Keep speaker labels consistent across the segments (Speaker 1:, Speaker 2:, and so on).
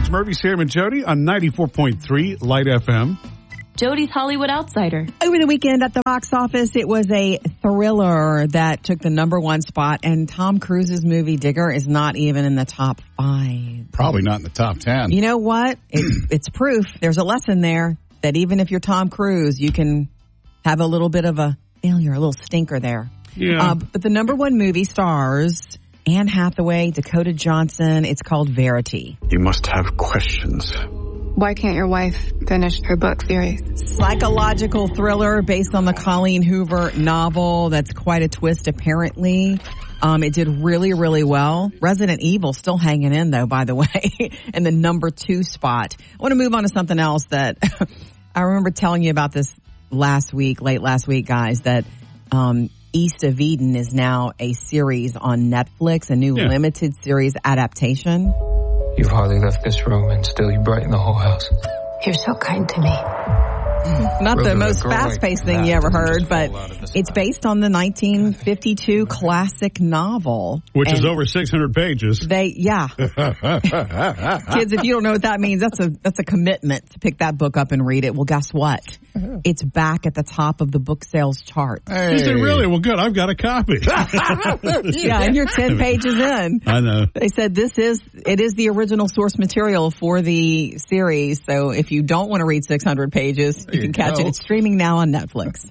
Speaker 1: It's Murphy, Sam, and Jody on 94.3 Light FM.
Speaker 2: Jody's Hollywood Outsider.
Speaker 3: Over the weekend at the box office, it was a thriller that took the #1 spot, and Tom Cruise's movie Digger is not even in the top 5.
Speaker 1: Probably not in the top 10.
Speaker 3: You know what? It's proof. There's a lesson there that even if you're Tom Cruise, you can have a little bit of a failure, a little stinker there.
Speaker 1: Yeah.
Speaker 3: But the #1 movie stars Anne Hathaway, Dakota Johnson. It's called Verity.
Speaker 4: You must have questions.
Speaker 5: Why can't your wife finish her book series?
Speaker 3: Psychological thriller based on the Colleen Hoover novel. That's quite a twist, apparently. It did really, really well. Resident Evil still hanging in, though, by the way, in the #2 spot. I want to move on to something else that I remember telling you about this late last week, guys, that East of Eden is now a series on Netflix, a new limited series adaptation.
Speaker 6: You've hardly left this room and still you brighten the whole house.
Speaker 5: You're so kind to me.
Speaker 3: Not the most fast-paced thing you ever heard, but it's based on the 1952 classic novel.
Speaker 1: Which is over 600 pages.
Speaker 3: Kids, if you don't know what that means, that's a commitment to pick that book up and read it. Well, guess what? It's back at the top of the book sales chart.
Speaker 1: Hey. Is it really? Well, good. I've got a copy.
Speaker 3: Yeah, and you're 10 pages in.
Speaker 1: I know.
Speaker 3: They said it is the original source material for the series. So if you don't want to read 600 pages, you can catch it. It's streaming now on Netflix.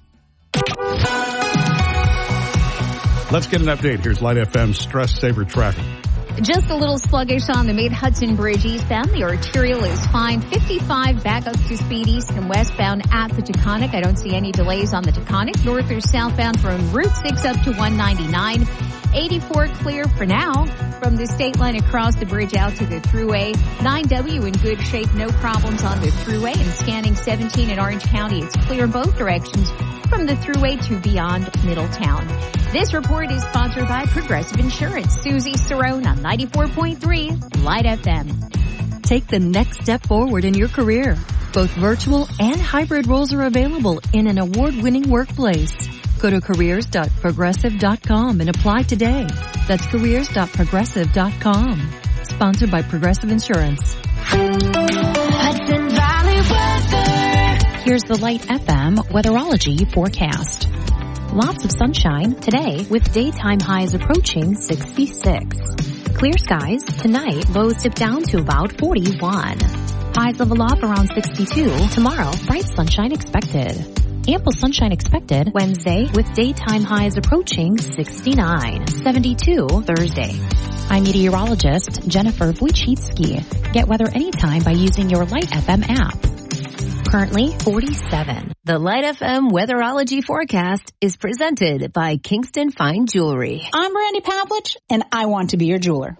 Speaker 1: Let's get an update. Here's Light FM Stress Saver Traffic.
Speaker 7: Just a little sluggish on the Mid-Hudson Bridge eastbound. The arterial is fine. 55 back up to speed east and westbound at the Taconic. I don't see any delays on the Taconic. North or southbound from Route 6 up to 199. 84 clear for now. From the state line across the bridge out to the Thruway. 9W in good shape. No problems on the Thruway. And scanning 17 in Orange County. It's clear both directions from the Thruway to beyond Middletown. This report is sponsored by Progressive Insurance. Susie Cerrone on 94.3 Light FM.
Speaker 2: Take the next step forward in your career. Both virtual and hybrid roles are available in an award-winning workplace. Go to careers.progressive.com and apply today. That's careers.progressive.com. Sponsored by Progressive Insurance.
Speaker 8: Hudson Valley weather.
Speaker 9: Here's the Light FM weatherology forecast. Lots of sunshine today with daytime highs approaching 66. Clear skies tonight, lows dip down to about 41. Highs level off around 62. Tomorrow, bright sunshine expected. Ample sunshine expected Wednesday with daytime highs approaching 69. 72 Thursday. I'm meteorologist Jennifer Wojcicki. Get weather anytime by using your Light FM app. Currently 47.
Speaker 10: The Light FM weatherology forecast is presented by Kingston Fine Jewelry.
Speaker 11: I'm Brandy Pavlich, and I want to be your jeweler.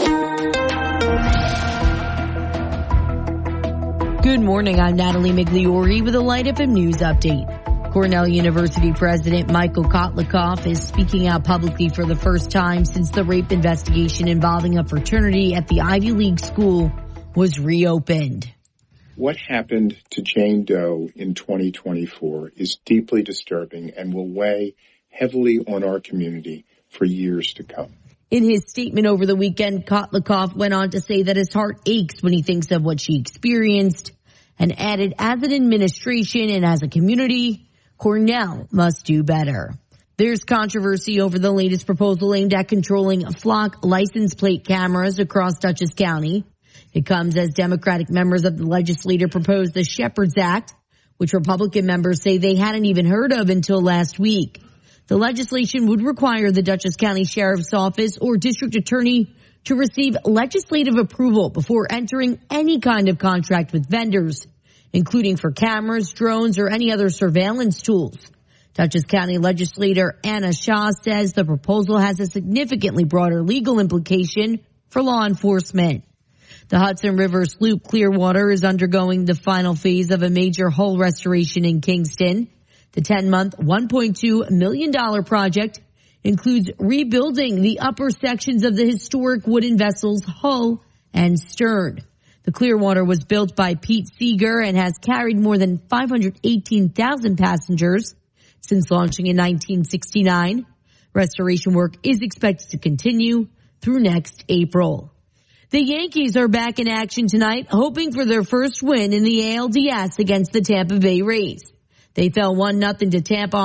Speaker 12: Good morning. I'm Natalie Migliori with a Light FM news update. Cornell University President Michael Kotlikoff is speaking out publicly for the first time since the rape investigation involving a fraternity at the Ivy League school was reopened.
Speaker 13: What happened to Jane Doe in 2024 is deeply disturbing and will weigh heavily on our community for years to come.
Speaker 12: In his statement over the weekend, Kotlikoff went on to say that his heart aches when he thinks of what she experienced and added, as an administration and as a community, Cornell must do better. There's controversy over the latest proposal aimed at controlling flock license plate cameras across Dutchess County. It comes as Democratic members of the legislature proposed the Shepherds Act, which Republican members say they hadn't even heard of until last week. The legislation would require the Dutchess County Sheriff's Office or District Attorney to receive legislative approval before entering any kind of contract with vendors, including for cameras, drones, or any other surveillance tools. Dutchess County legislator Anna Shaw says the proposal has a significantly broader legal implication for law enforcement. The Hudson River Sloop Clearwater is undergoing the final phase of a major hull restoration in Kingston. The 10-month, $1.2 million project includes rebuilding the upper sections of the historic wooden vessel's hull and stern. The Clearwater was built by Pete Seeger and has carried more than 518,000 passengers since launching in 1969. Restoration work is expected to continue through next April. The Yankees are back in action tonight, hoping for their first win in the ALDS against the Tampa Bay Rays. They fell 1-0 to Tampa